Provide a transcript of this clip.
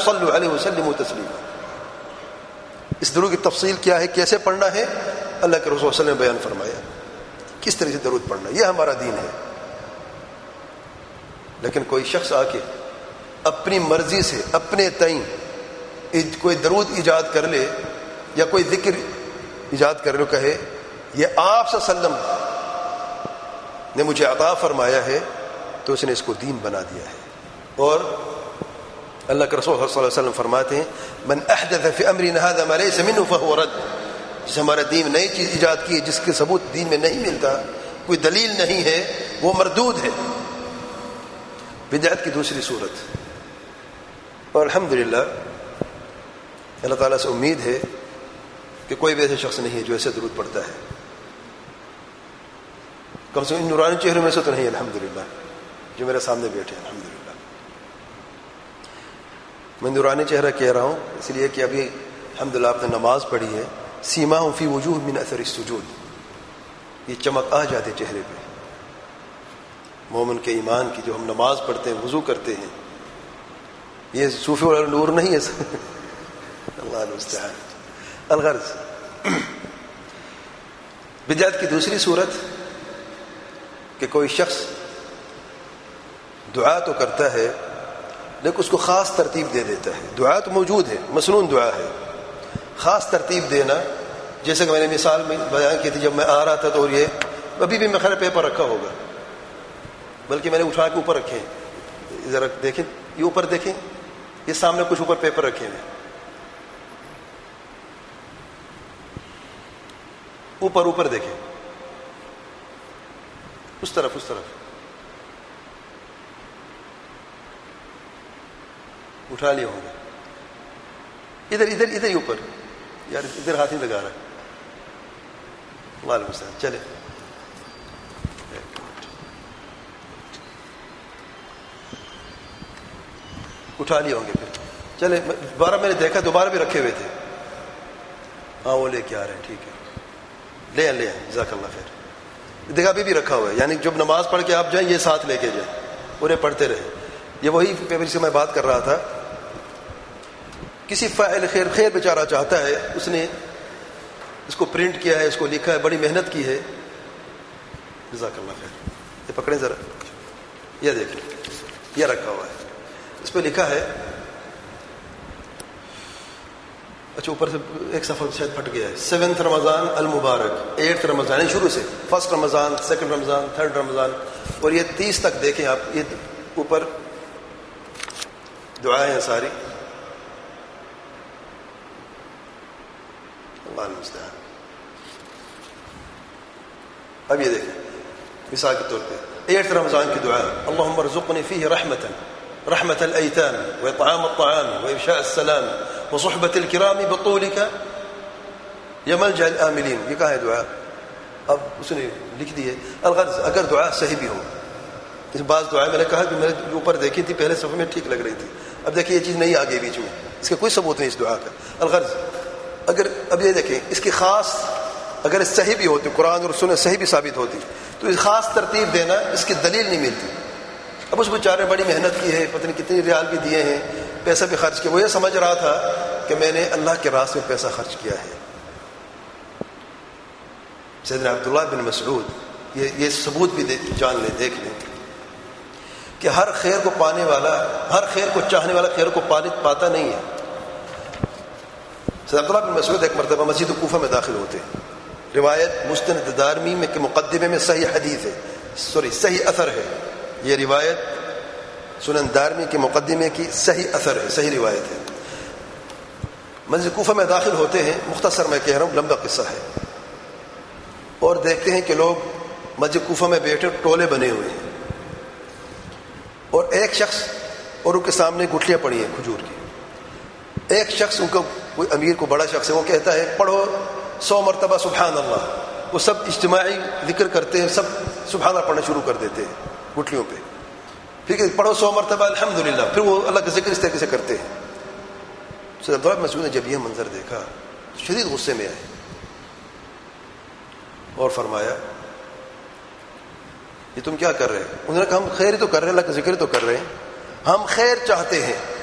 صلوا علیہ وسلموا تسلیما. اس درود کی تفصیل کیا ہے, کیسے پڑھنا ہے, اللہ کے رسول صلی اللہ علیہ وسلم نے بیان فرمایا کس طرح سے درود پڑھنا. یہ ہمارا دین ہے. لیکن کوئی شخص آ کے اپنی مرضی سے اپنے تئیں کوئی درود ایجاد کر لے یا کوئی ذکر ایجاد کر لے, کہے یہ آپ صلی اللہ علیہ وسلم نے مجھے عطا فرمایا ہے, تو اس نے اس کو دین بنا دیا ہے. اور اللہ کے رسول صلی اللہ علیہ وسلم فرماتے ہیں من احدث فی امرنا هذا ما ليس منه فهو رد. جس ہمارا دین نئی چیز ایجاد کی ہے جس کے ثبوت دین میں نہیں ملتا, کوئی دلیل نہیں ہے, وہ مردود ہے. بدعت کی دوسری صورت. اور الحمدللہ اللہ تعالیٰ سے امید ہے کہ کوئی بھی ایسا شخص نہیں ہے جو ایسے درود پڑھتا ہے, کم سے کم ان نورانی چہروں میں سے تو نہیں ہے الحمدللہ جو میرے سامنے بیٹھے ہیں. الحمدللہ میں نورانی چہرہ کہہ رہا ہوں اس لیے کہ ابھی الحمدللہ آپ نے نماز پڑھی ہے. سیماہم فی وجوہ من اثر السجود, یہ چمک آ جاتے چہرے پہ مومن کے ایمان کی. جو ہم نماز پڑھتے ہیں, وضو کرتے ہیں, یہ صوفی والا نور نہیں ہے. اللہ المستعان. الغرض بدعت کی دوسری صورت کہ کوئی شخص دعا تو کرتا ہے لیکن اس کو خاص ترتیب دے دیتا ہے. دعا تو موجود ہے, مسنون دعا ہے, خاص ترتیب دینا. جیسے کہ میں نے مثال میں بیان کی تھی, جب میں آ رہا تھا تو یہ ابھی بھی میں خیر پیپر رکھا ہوگا, بلکہ میں نے اٹھا کے اوپر رکھے. ذرا دیکھیں, یہ اوپر دیکھیں, یہ سامنے کچھ اوپر پیپر رکھے ہیں, اوپر دیکھیں, اس طرف اٹھا لیے ہوں گے. ادھر ہی اوپر, یار ادھر ہاتھ نہیں لگا رہا. وعلیکم السلام. چلے اٹھا لیے ہوں گے. پھر چلے, دوبارہ میں نے دیکھا دوبارہ بھی رکھے ہوئے تھے. ہاں وہ لے کے آ رہے ہیں, ٹھیک ہے, لے آئیں جزاک اللہ خیر. دیکھا ابھی بھی رکھا ہوا ہے, یعنی جب نماز پڑھ کے آپ جائیں یہ ساتھ لے کے جائیں, انہیں پڑھتے رہے. یہ وہی پیپر سے میں بات کر رہا تھا. کسی فاعل خیر بیچارہ چاہتا ہے, اس نے اس کو پرنٹ کیا ہے, اس کو لکھا ہے, بڑی محنت کی ہے. جزاک اللہ خیر. یہ پکڑیں ذرا, یہ دیکھیں, یہ رکھا ہوا ہے, اس پہ لکھا ہے. اچھا اوپر سے ایک صفحہ شاید پھٹ گیا ہے. 7 رمضان المبارک, 8 رمضان, یعنی شروع سے 1 رمضان, 2 رمضان, 3 رمضان, اور یہ 30 تک دیکھیں آپ. یہ اوپر دعائیں ہیں ساری. اللہ المستعان. اب یہ دیکھیں مثال کے طور پہ 8 رمضان کی دعا, اللہم ارزقنی فیہ رحمة الأيتام وإطعام الطعام وإفشاء السلام وصحبة الكرام بطولك يا ملجأ الآملين. یہ کہاں ہے دعا؟ اب اس نے لکھ دی ہے. الغرض اگر دعا صحیح بھی ہو, اس بعض دعائیں میں نے کہا کہ میں نے اوپر دیکھی تھی پہلے صفحے میں ٹھیک لگ رہی تھی, اب دیکھیں یہ چیز نہیں آ گئی بیچ میں, اس کا کوئی ثبوت نہیں اس دعا کا. الغرض اگر اب یہ دیکھیں اس کی خاص اگر صحیح بھی ہوتی, قرآن اور سنت صحیح بھی ثابت ہوتی, تو اس خاص ترتیب دینا اس کی دلیل نہیں ملتی. اب اس بیچارے نے بڑی محنت کی ہے, پتہ نہیں کتنے ریال بھی دیے ہیں, پیسہ بھی خرچ کیا. وہ یہ سمجھ رہا تھا کہ میں نے اللہ کے راستے میں پیسہ خرچ کیا ہے. سیدنا عبداللہ بن مسعود یہ ثبوت بھی جان لیں, دیکھ لیں کہ ہر خیر کو پانے والا, ہر خیر کو چاہنے والا خیر کو پاتا نہیں ہے. سیدنا عبداللہ بن مسعود ایک مرتبہ مسجد کوفہ میں داخل ہوتے ہیں. روایت مستند دارمی میں کے مقدمے میں صحیح حدیث ہے, صحیح اثر ہے. یہ روایت سنن دارمی کے مقدمے کی صحیح اثر ہے, صحیح روایت ہے. مسجد کوفہ میں داخل ہوتے ہیں, مختصر میں کہہ رہا ہوں, لمبا قصہ ہے, اور دیکھتے ہیں کہ لوگ مسجد کوفہ میں بیٹھے ٹولے بنے ہوئے ہیں, اور ایک شخص اور ان کے سامنے گٹھلیاں پڑی ہیں کھجور کی. ایک شخص, ان کا کوئی امیر کو بڑا شخص ہے, وہ کہتا ہے پڑھو 100 مرتبہ سبحان اللہ. وہ سب اجتماعی ذکر کرتے ہیں, سب سبحان اللہ پڑھنا شروع کر دیتے ہیں گٹھلیوں پہ. ٹھیک ہے, پڑھو 100 مرتبہ الحمدللہ, پھر وہ اللہ کا ذکر اس طریقے سے کرتے ہیں. سیدنا عبداللہ بن مسعود نے جب یہ منظر دیکھا شدید غصے میں آئے اور فرمایا یہ تم کیا کر رہے ہیں؟ انہوں نے کہا ہم خیر تو کر رہے ہیں, اللہ کا ذکر تو کر رہے ہیں, ہم خیر چاہتے ہیں,